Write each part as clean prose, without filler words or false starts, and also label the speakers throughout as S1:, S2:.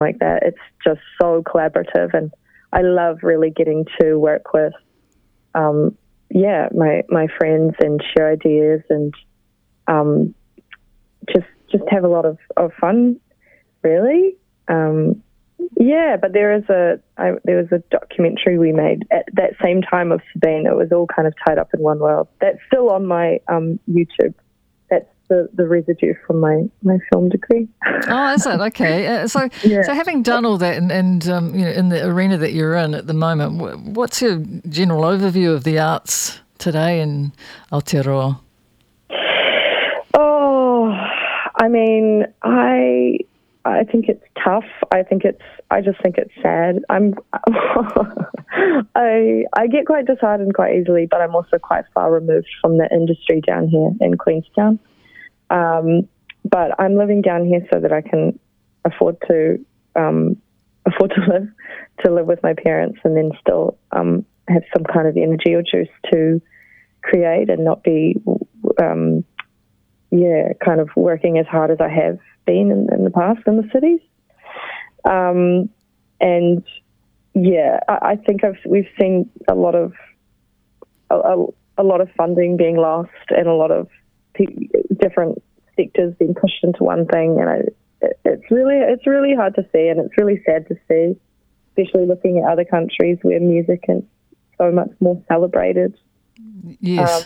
S1: like that. It's just so collaborative, and I love really getting to work with, my friends and share ideas and just have a lot of fun, really. But there was a documentary we made at that same time of Sabine. It was all kind of tied up in one world. That's still on my YouTube. That's the residue from my film degree.
S2: Oh, is it? Okay. So having done all that and in the arena that you're in at the moment, what's your general overview of the arts today in Aotearoa?
S1: Oh, I mean, I think it's tough. I just think it's sad. I get quite disheartened quite easily, but I'm also quite far removed from the industry down here in Queenstown. But I'm living down here so that I can afford to live with my parents, and then still have some kind of energy or juice to create and not be kind of working as hard as I have been in the past in the cities. I think we've seen a lot of funding being lost, and a lot of different sectors being pushed into one thing, and it's really hard to see, and it's really sad to see, especially looking at other countries where music is so much more celebrated.
S2: Yes.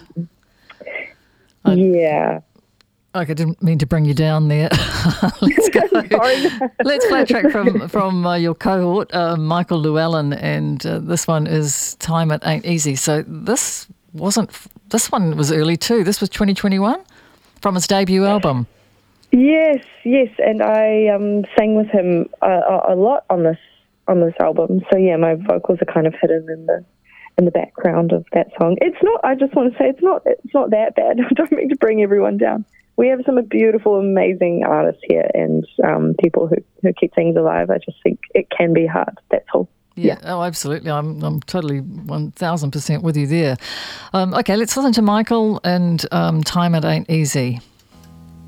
S2: I didn't mean to bring you down there. Let's go. Let's play a track from your cohort, Michael Llewellyn, and this one is Time It Ain't Easy. So this one was early too. This was 2021 from his debut album.
S1: Yes, and I sang with him a lot on this album. So yeah, my vocals are kind of hidden in the background of that song. It's not. I just want to say it's not that bad. I don't mean to bring everyone down. We have some beautiful, amazing artists here, and people who keep things alive. I just think it can be hard. That's all.
S2: Yeah. Oh, absolutely. I'm totally 1,000% with you there. Okay, let's listen to Michael and Time It Ain't Easy.